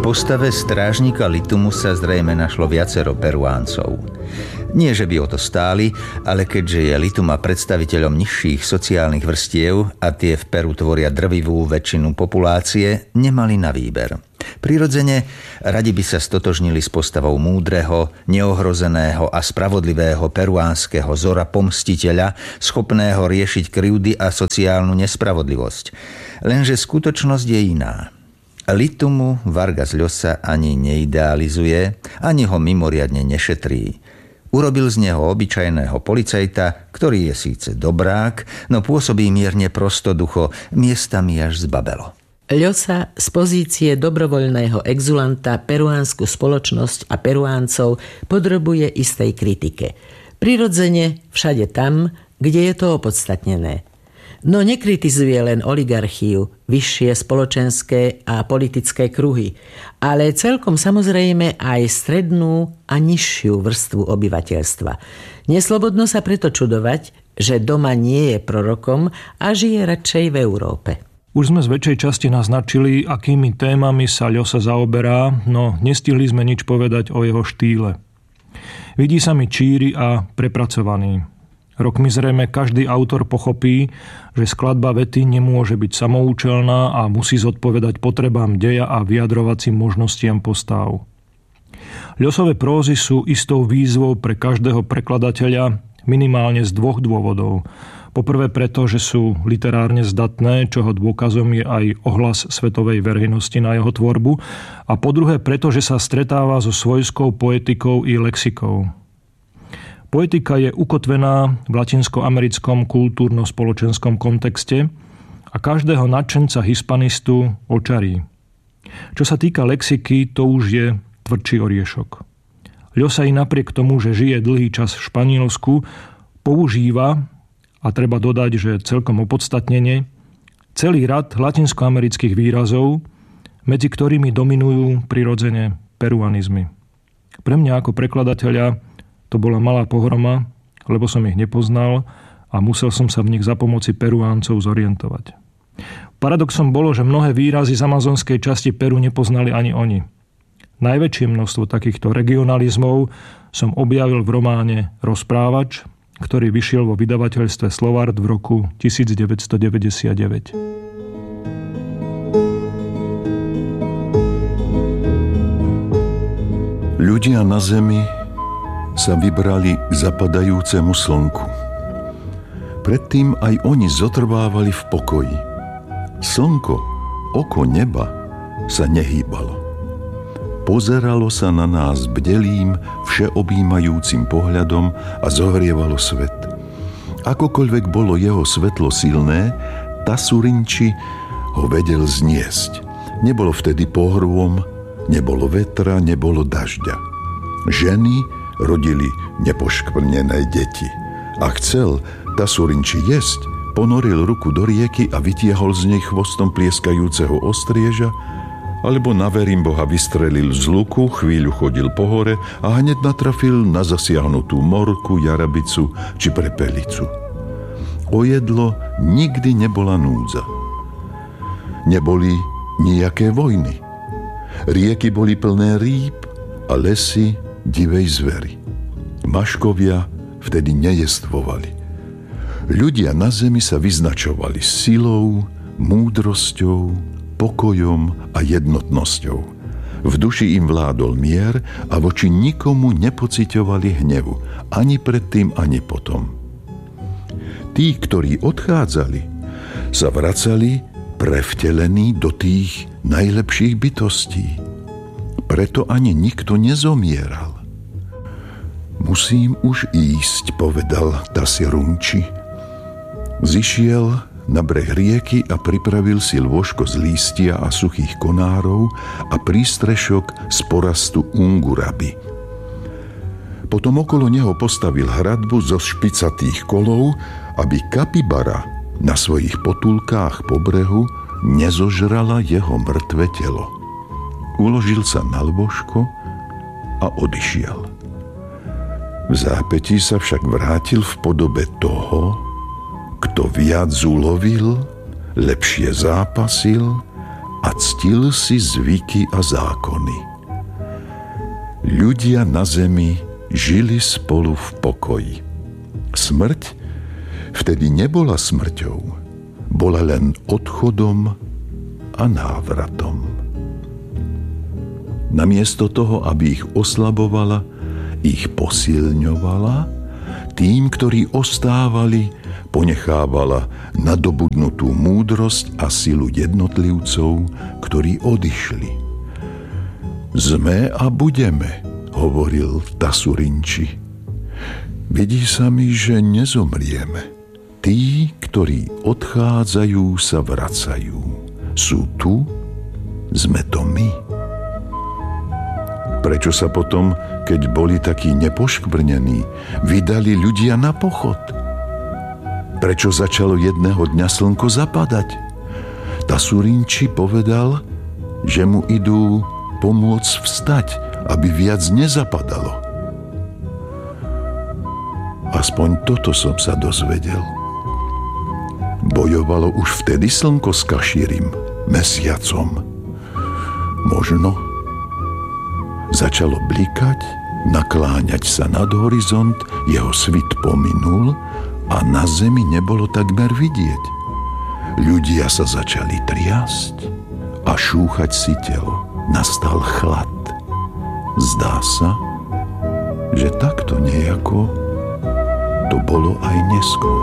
postave strážnika Litumu sa zrejme našlo viacero Peruáncov. Nie, že by o to stáli, ale keďže je Lituma predstaviteľom nižších sociálnych vrstiev a tie v Peru tvoria drvivú väčšinu populácie, nemali na výber. Prirodzene radi by sa stotožnili s postavou múdreho, neohrozeného a spravodlivého peruánskeho zora pomstiteľa, schopného riešiť krivdy a sociálnu nespravodlivosť. Lenže skutočnosť je iná. Litumu Vargas Llosa ani neidealizuje, ani ho mimoriadne nešetrí. Urobil z neho obyčajného policajta, ktorý je síce dobrák, no pôsobí mierne prostoducho, miestami až zbabelo. Llosa z pozície dobrovoľného exulanta peruánsku spoločnosť a Peruáncov podrobuje istej kritike. Prirodzene všade tam, kde je to opodstatnené. No nekritizuje len oligarchiu, vyššie spoločenské a politické kruhy, ale celkom samozrejme aj strednú a nižšiu vrstvu obyvateľstva. Neslobodno sa preto čudovať, že doma nie je prorokom a žije radšej v Európe. Už sme z väčšej časti naznačili, akými témami sa Llosa zaoberá, no nestihli sme nič povedať o jeho štýle. Vidí sa mi číry a prepracovaný. Rokmi zrejme každý autor pochopí, že skladba vety nemôže byť samoučelná a musí zodpovedať potrebám deja a vyjadrovacím možnostiam postáv. Llosové prózy sú istou výzvou pre každého prekladateľa minimálne z dvoch dôvodov. Poprvé preto, že sú literárne zdatné, čoho dôkazom je aj ohlas svetovej verejnosti na jeho tvorbu, a po druhé preto, že sa stretáva so svojskou poetikou i lexikou. Poetika je ukotvená v latinskoamerickom kultúrno-spoločenskom kontexte a každého nadšenca hispanistu očarí. Čo sa týka lexiky, to už je tvrdší oriešok. Llosa i napriek tomu, že žije dlhý čas v Španielsku, používa, a treba dodať, že celkom opodstatnene, celý rad latinskoamerických výrazov, medzi ktorými dominujú prirodzene peruanizmy. Pre mňa ako prekladateľa to bola malá pohroma, lebo som ich nepoznal a musel som sa v nich za pomoci Peruáncov zorientovať. Paradoxom bolo, že mnohé výrazy z amazonskej časti Peru nepoznali ani oni. Najväčšie množstvo takýchto regionalizmov som objavil v románe Rozprávač, ktorý vyšiel vo vydavateľstve Slovart v roku 1999. Ľudia na zemi sa vybrali k zapadajúcemu slnku. Predtým aj oni zotrvávali v pokoji. Slnko, oko neba, sa nehýbalo. Pozeralo sa na nás bdelým, všeobjímajúcim pohľadom a zohrievalo svet. Akokoľvek bolo jeho svetlo silné, Tasurinči ho vedel zniesť. Nebolo vtedy pohrôm, nebolo vetra, nebolo dažďa. Ženy rodili nepoškvrnené deti. A chcel Tasurinči jesť, ponoril ruku do rieky a vytiahol z nej chvostom plieskajúceho ostrieža, alebo na verím Boha vystrelil z luku, chvíľu chodil po hore a hneď natrafil na zasiahnutú morku, jarabicu či prepelicu. O jedlo nikdy nebola núdza. Neboli nijaké vojny. Rieky boli plné rýb a lesy divej zvery. Maškovia vtedy nejestvovali. Ľudia na zemi sa vyznačovali silou, múdrosťou, pokojom a jednotnosťou. V duši im vládol mier a voči nikomu nepociťovali hnevu, ani predtým, ani potom. Tí, ktorí odchádzali, sa vracali prevtelení do tých najlepších bytostí. Preto ani nikto nezomieral. Musím už ísť, povedal Tasurinči. Zišiel na breh rieky a pripravil si lôžko z lístia a suchých konárov a prístrešok z porastu unguraby. Potom okolo neho postavil hradbu zo špicatých kolov, aby kapibara na svojich potulkách po brehu nezožrala jeho mŕtve telo. Uložil sa na lôžko a odišiel. V zápätí sa však vrátil v podobe toho, kto viac ulovil, lepšie zápasil a a ctil si zvyky a zákony. Ľudia na zemi žili spolu v pokoji. Smrť vtedy nebola smrťou, bola len odchodom a návratom. Namiesto toho, aby ich oslabovala, ich posilňovala, tým, ktorí ostávali, ponechávala nadobudnutú múdrosť a silu jednotlivcov, ktorí odišli. Sme a budeme, hovoril Tasurinči. Vidí sa mi, že nezomrieme. Tí, ktorí odchádzajú, sa vracajú. Sú tu, sme to my. Prečo sa potom, keď boli takí nepoškvrnení, vydali ľudia na pochod? Prečo začalo jedného dňa slnko zapadať? Tasurinči povedal, že mu idú pomôcť vstať, aby viac nezapadalo. Aspoň toto som sa dozvedel. Bojovalo už vtedy slnko s Kašírim, mesiacom. Možno začalo blikať, nakláňať sa nad horizont, jeho svit pominul a na zemi nebolo takmer vidieť. Ľudia sa začali triasť a šúchať si telo. Nastal chlad. Zdá sa, že takto nejako to bolo aj neskôr.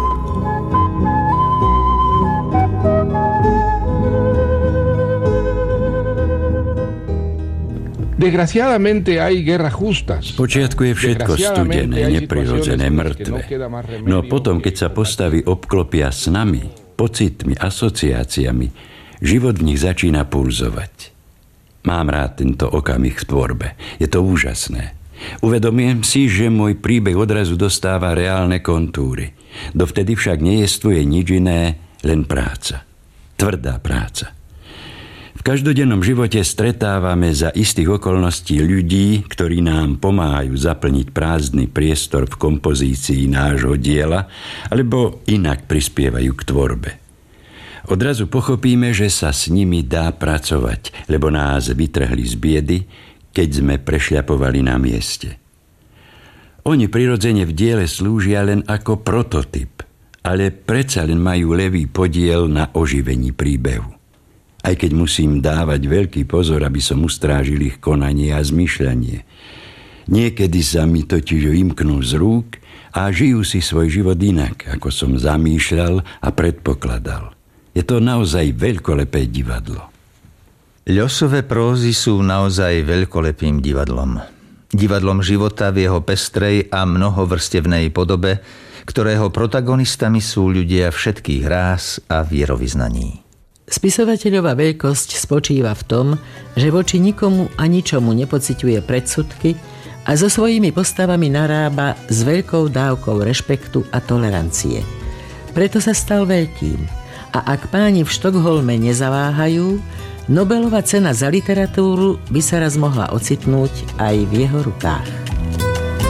Počiatku je všetko studené, neprirodzené, mŕtve. No potom, keď sa postavy obklopia s nami, pocitmi, asociáciami, život v nich začína pulzovať. Mám rád tento okamih v tvorbe. Je to úžasné. Uvedomujem si, že môj príbeh odrazu dostáva reálne kontúry. Dovtedy však nejestvuje nič iné, len práca. Tvrdá práca. V každodennom živote stretávame za istých okolností ľudí, ktorí nám pomáhajú zaplniť prázdny priestor v kompozícii nášho diela, alebo inak prispievajú k tvorbe. Odrazu pochopíme, že sa s nimi dá pracovať, lebo nás vytrhli z biedy, keď sme prešľapovali na mieste. Oni prirodzene v diele slúžia len ako prototyp, ale predsa len majú ľavý podiel na oživení príbehu. Aj keď musím dávať veľký pozor, aby som ustrážil ich konanie a zmýšľanie. Niekedy sa mi totiž vymknú z rúk a žijú si svoj život inak, ako som zamýšľal a predpokladal. Je to naozaj veľkolepé divadlo. Ľosové prózy sú naozaj veľkolepým divadlom. Divadlom života v jeho pestrej a mnohovrstevnej podobe, ktorého protagonistami sú ľudia všetkých rás a vierovyznaní. Spisovateľová veľkosť spočíva v tom, že voči nikomu a ničomu nepociťuje predsudky a so svojimi postavami narába s veľkou dávkou rešpektu a tolerancie. Preto sa stal veľkým. A ak páni v Štokholme nezaváhajú, Nobelova cena za literatúru by sa raz mohla ocitnúť aj v jeho rukách.